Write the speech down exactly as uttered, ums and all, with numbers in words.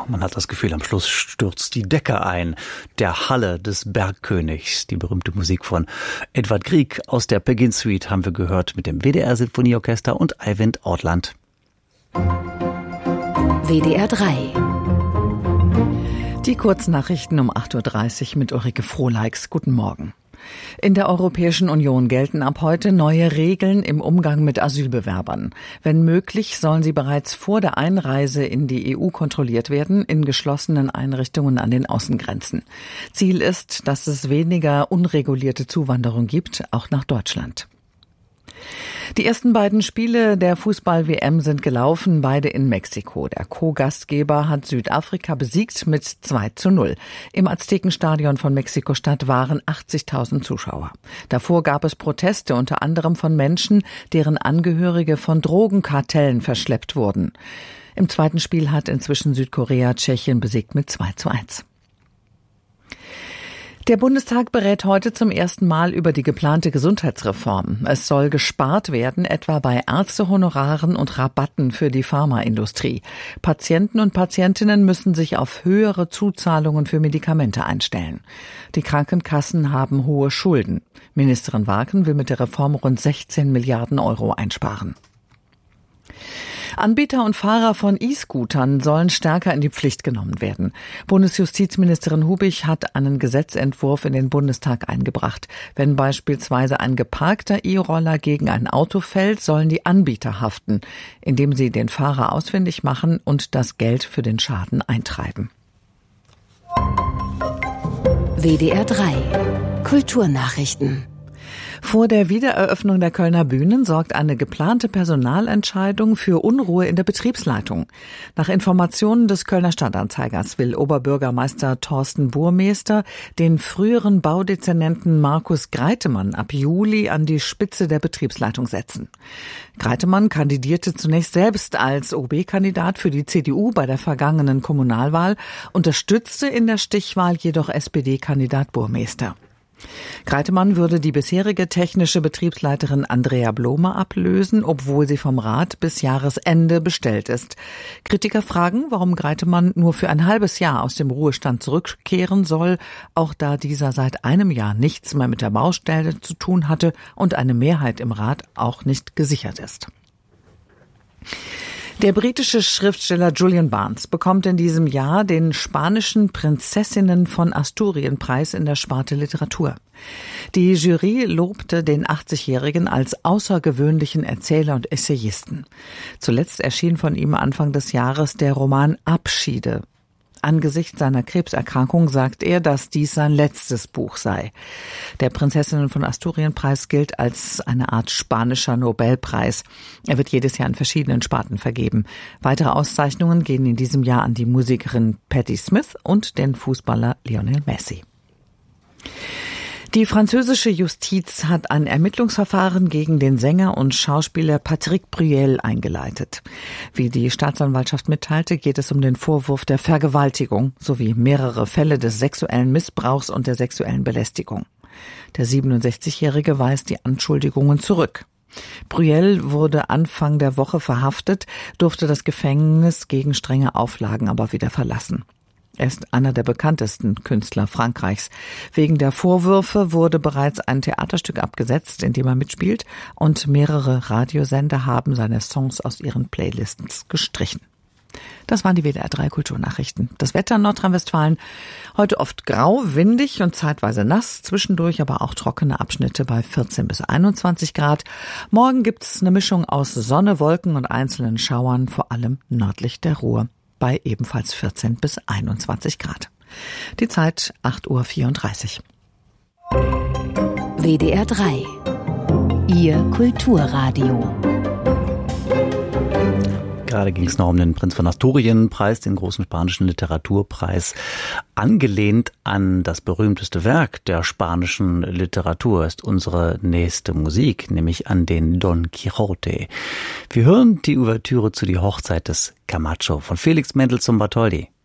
Man hat das Gefühl, am Schluss stürzt die Decke ein. Der Halle des Bergkönigs, die berühmte Musik von Edvard Grieg aus der Pegin Suite haben wir gehört mit dem W D R-Sinfonieorchester und Eivind Ortland. W D R drei. Die Kurznachrichten um acht Uhr dreißig mit Ulrike Frohleix. Guten Morgen. In der Europäischen Union gelten ab heute neue Regeln im Umgang mit Asylbewerbern. Wenn möglich, sollen sie bereits vor der Einreise in die E U kontrolliert werden, in geschlossenen Einrichtungen an den Außengrenzen. Ziel ist, dass es weniger unregulierte Zuwanderung gibt, auch nach Deutschland. Die ersten beiden Spiele der Fußball-W M sind gelaufen, beide in Mexiko. Der Co-Gastgeber hat Südafrika besiegt mit zwei zu null. Im Aztekenstadion von Mexiko-Stadt waren achtzigtausend Zuschauer. Davor gab es Proteste, unter anderem von Menschen, deren Angehörige von Drogenkartellen verschleppt wurden. Im zweiten Spiel hat inzwischen Südkorea Tschechien besiegt mit zwei zu eins. Der Bundestag berät heute zum ersten Mal über die geplante Gesundheitsreform. Es soll gespart werden, etwa bei Ärztehonoraren und Rabatten für die Pharmaindustrie. Patienten und Patientinnen müssen sich auf höhere Zuzahlungen für Medikamente einstellen. Die Krankenkassen haben hohe Schulden. Ministerin Wagen will mit der Reform rund sechzehn Milliarden Euro einsparen. Anbieter und Fahrer von E-Scootern sollen stärker in die Pflicht genommen werden. Bundesjustizministerin Hubig hat einen Gesetzentwurf in den Bundestag eingebracht. Wenn beispielsweise ein geparkter E-Roller gegen ein Auto fällt, sollen die Anbieter haften, indem sie den Fahrer ausfindig machen und das Geld für den Schaden eintreiben. W D R drei Kulturnachrichten. Vor der Wiedereröffnung der Kölner Bühnen sorgt eine geplante Personalentscheidung für Unruhe in der Betriebsleitung. Nach Informationen des Kölner Stadtanzeigers will Oberbürgermeister Thorsten Burmester den früheren Baudezernenten Markus Greitemann ab Juli an die Spitze der Betriebsleitung setzen. Greitemann kandidierte zunächst selbst als O B-Kandidat für die C D U bei der vergangenen Kommunalwahl, unterstützte in der Stichwahl jedoch S P D-Kandidat Burmester. Greitemann würde die bisherige technische Betriebsleiterin Andrea Blome ablösen, obwohl sie vom Rat bis Jahresende bestellt ist. Kritiker fragen, warum Greitemann nur für ein halbes Jahr aus dem Ruhestand zurückkehren soll, auch da dieser seit einem Jahr nichts mehr mit der Baustelle zu tun hatte und eine Mehrheit im Rat auch nicht gesichert ist. Der britische Schriftsteller Julian Barnes bekommt in diesem Jahr den spanischen Prinzessinnen von Asturien-Preis in der Sparte Literatur. Die Jury lobte den achtzigjährigen als außergewöhnlichen Erzähler und Essayisten. Zuletzt erschien von ihm Anfang des Jahres der Roman Abschiede. Angesichts seiner Krebserkrankung sagt er, dass dies sein letztes Buch sei. Der Prinzessinnen von Asturien-Preis gilt als eine Art spanischer Nobelpreis. Er wird jedes Jahr in verschiedenen Sparten vergeben. Weitere Auszeichnungen gehen in diesem Jahr an die Musikerin Patti Smith und den Fußballer Lionel Messi. Die französische Justiz hat ein Ermittlungsverfahren gegen den Sänger und Schauspieler Patrick Bruel eingeleitet. Wie die Staatsanwaltschaft mitteilte, geht es um den Vorwurf der Vergewaltigung sowie mehrere Fälle des sexuellen Missbrauchs und der sexuellen Belästigung. Der siebenundsechzigjährige weist die Anschuldigungen zurück. Bruel wurde Anfang der Woche verhaftet, durfte das Gefängnis gegen strenge Auflagen aber wieder verlassen. Er ist einer der bekanntesten Künstler Frankreichs. Wegen der Vorwürfe wurde bereits ein Theaterstück abgesetzt, in dem er mitspielt, und mehrere Radiosender haben seine Songs aus ihren Playlists gestrichen. Das waren die W D R drei Kulturnachrichten. Das Wetter in Nordrhein-Westfalen heute oft grau, windig und zeitweise nass, zwischendurch aber auch trockene Abschnitte bei vierzehn bis einundzwanzig Grad. Morgen gibt's eine Mischung aus Sonne, Wolken und einzelnen Schauern, vor allem nördlich der Ruhr, bei ebenfalls vierzehn bis einundzwanzig Grad. Die Zeit acht Uhr vierunddreißig. W D R drei. Ihr Kulturradio. Gerade ging es noch um den Prinz von Asturien-Preis, den großen spanischen Literaturpreis. Angelehnt an das berühmteste Werk der spanischen Literatur ist unsere nächste Musik, nämlich an den Don Quixote. Wir hören die Ouvertüre zu Die Hochzeit des Camacho von Felix Mendelssohn Bartholdy.